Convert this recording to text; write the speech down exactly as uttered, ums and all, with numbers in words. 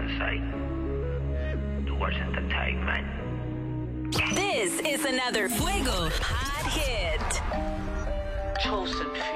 website, Towards Entertainment. This is another Fuego hot hit. Chosen few.